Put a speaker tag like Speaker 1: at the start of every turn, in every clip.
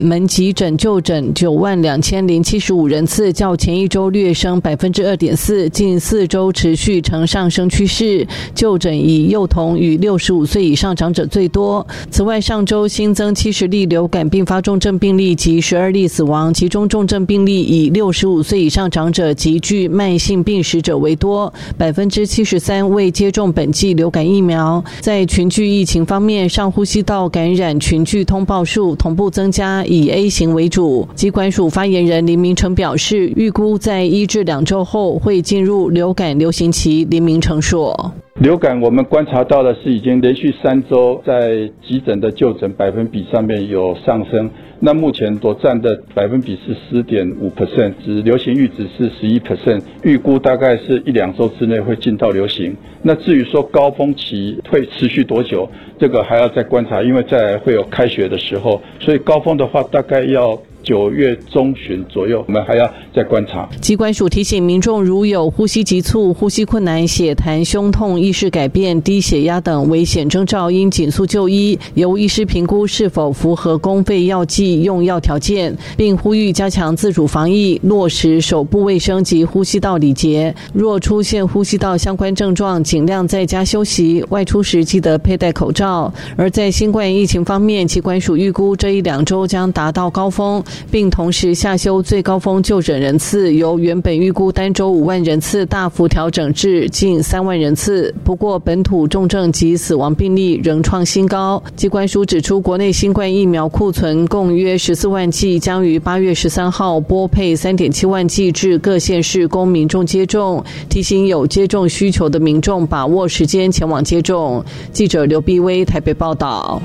Speaker 1: 门急诊就诊92075人次，较前一周略升 2.4%， 近4周持续呈上升趋势。就诊以幼童与65岁以上长者最多。此外，上周新增70例流感并发重症病例及12例死亡，其中重症病例以65岁以上长者及具慢性病史者为多， 73% 未接种本季流感疫苗。在群聚疫情方面，上呼吸道感染群聚通报数同步增加，以 A 型为主。疾管署发言人林明成表示，预估在1至2周后会进入流感流行期。林明成说，
Speaker 2: 流感我们观察到的是已经连续3周在急诊的就诊百分比上面有上升，那目前所占的百分比是 10.5%， 指流行阈值是 11%， 预估大概是1-2周之内会进到流行。那至于说高峰期会持续多久，这个还要再观察，因为再来会有开学的时候，所以高峰的话大概要9月中旬左右，我们还要再观察。
Speaker 1: 疾管署提醒民众，如有呼吸急促、呼吸困难、血痰、胸痛、意识改变、低血压等危险征兆，应紧速就医，由医师评估是否符合公费药剂用药条件，并呼吁加强自主防疫，落实手部卫生及呼吸道礼节。若出现呼吸道相关症状，尽量在家休息，外出时记得佩戴口罩。而在新冠疫情方面，疾管署预估这1-2周将达到高峰，并同时下修最高峰就诊人次，由原本预估单周5万人次大幅调整至近3万人次。不过，本土重症及死亡病例仍创新高。疾管署指出，国内新冠疫苗库存共约14万剂，将于8月13号拨配3.7万剂至各县市供民众接种，提醒有接种需求的民众把握时间前往接种。记者刘碧薇台北报道。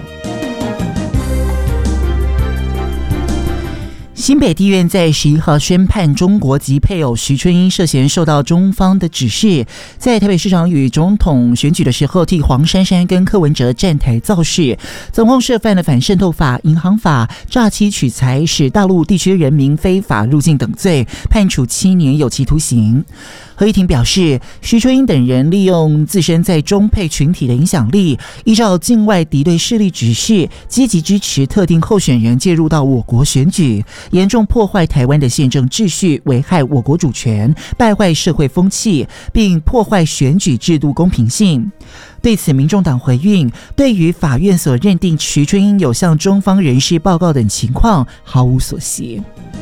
Speaker 3: 新北地院在11号宣判中国籍配偶徐春英涉嫌受到中方的指示，在台北市长与总统选举的时候替黄珊珊跟柯文哲站台造势，总共涉犯了反渗透法、银行法、诈欺取财、使大陆地区人民非法入境等罪，判处7年有期徒刑。合议庭表示，徐春英等人利用自身在中配群体的影响力，依照境外敌对势力指示，积极支持特定候选人介入到我国选举，严重破坏台湾的宪政秩序，危害我国主权，败坏社会风气，并破坏选举制度公平性。对此，民众党回应，对于法院所认定徐春英有向中方人士报告等情况，毫无所悉。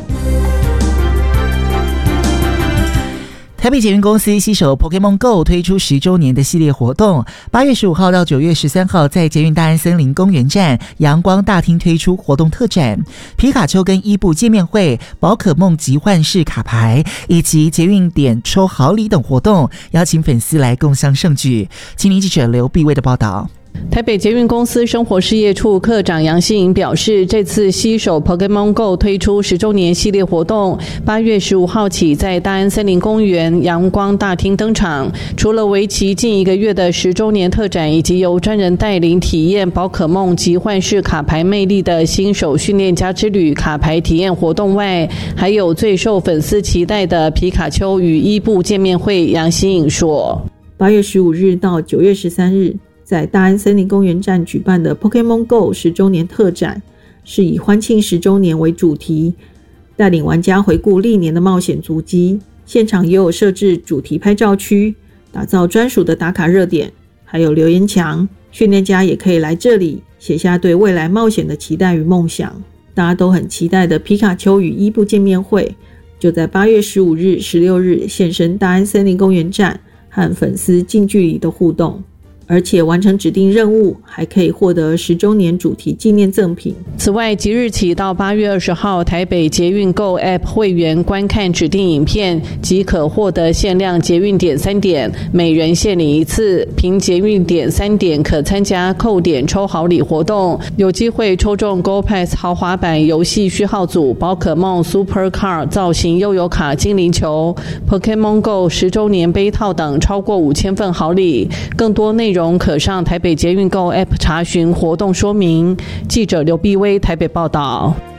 Speaker 3: 台北捷运公司携手 Pokémon Go 推出10周年的系列活动，8月15号到9月13号在捷运大安森林公园站阳光大厅推出活动特展，皮卡丘跟伊布见面会、宝可梦集换式卡牌以及捷运点抽好礼等活动，邀请粉丝来共襄盛举。青年记者刘碧薇的报道。
Speaker 1: 台北捷运公司生活事业处科长杨希颖表示，这次携手 Pokémon Go 推出10周年系列活动，8月15号起在大安森林公园阳光大厅登场。除了为期近1个月的10周年特展，以及由专人带领体验宝可梦集换式卡牌魅力的新手训练家之旅卡牌体验活动外，还有最受粉丝期待的皮卡丘与伊布见面会。杨希颖说
Speaker 4: ，8月15日到9月13日在大安森林公园站举办的 Pokémon Go 10周年特展，是以欢庆10周年为主题，带领玩家回顾历年的冒险足迹。现场也有设置主题拍照区，打造专属的打卡热点，还有留言墙，训练家也可以来这里写下对未来冒险的期待与梦想。大家都很期待的皮卡丘与伊布见面会，就在8月15日、16日现身大安森林公园站，和粉丝近距离的互动。而且完成指定任务还可以获得10周年主题纪念赠品。
Speaker 1: 此外，即日起到8月20号，台北捷运 Go App 会员观看指定影片即可获得限量捷运点3点，每人限领1次。凭捷运点3点可参加扣点抽好礼活动，有机会抽中 Go Pass 豪华版游戏序号组、宝可梦 Super Car 造型悠游卡精灵球、Pokémon Go 10周年杯套等超过5000份好礼。更多内容可上台北捷运 Go App 查询活动说明。记者刘碧薇台北报道。